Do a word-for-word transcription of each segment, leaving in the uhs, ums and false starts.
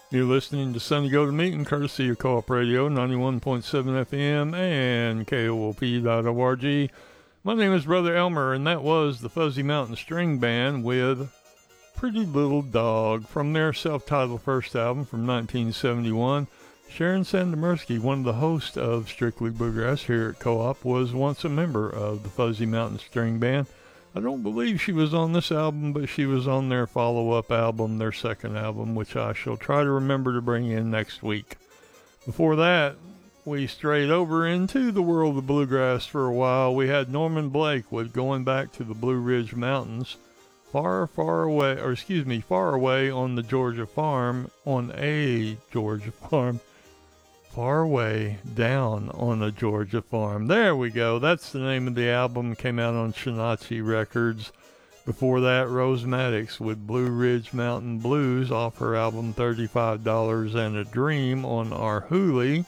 You're listening to Sunny Go to Meeting, courtesy of Co-op Radio, ninety-one point seven F M and K O O P dot org. My name is Brother Elmer, and that was the Fuzzy Mountain String Band with Pretty Little Dog from their self-titled first album from nineteen seventy-one. Sharon Sandemersky, one of the hosts of Strictly Bluegrass here at Co-op, was once a member of the Fuzzy Mountain String Band. I don't believe she was on this album, but she was on their follow-up album, their second album, which I shall try to remember to bring in next week. Before that, we strayed over into the world of bluegrass for a while. We had Norman Blake with Going Back to the Blue Ridge Mountains, far, far away, or excuse me, far away on the Georgia farm, on a Georgia farm. Far Away Down on a Georgia Farm. There we go. That's the name of the album. Came out on Shinachi Records. Before that, Rose Maddox with Blue Ridge Mountain Blues off her album thirty-five dollars and a Dream on our Hooli.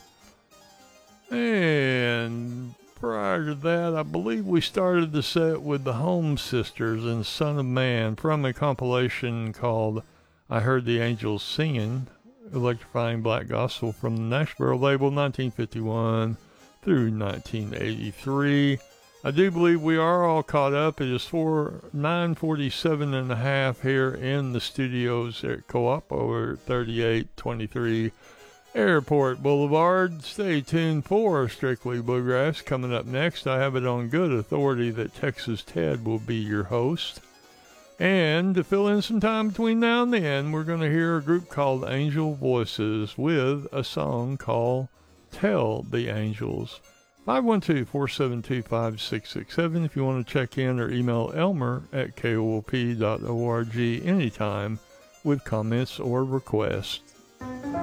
And prior to that, I believe we started the set with the Home Sisters and Son of Man from a compilation called I Heard the Angels Singing, Electrifying Black Gospel from the Nashville label, nineteen fifty-one through nineteen eighty-three. I do believe we are all caught up. It is for nine forty-seven and a half here in the studios at Co-op over thirty-eight twenty-three Airport Boulevard. Stay tuned for Strictly Bluegrass. Coming up next, I have it on good authority that Texas Ted will be your host. And to fill in some time between now and then, we're going to hear a group called Angel Voices with a song called Tell the Angels. five one two, four seven two, five six six seven if you want to check in, or email Elmer at K O O P dot org anytime with comments or requests.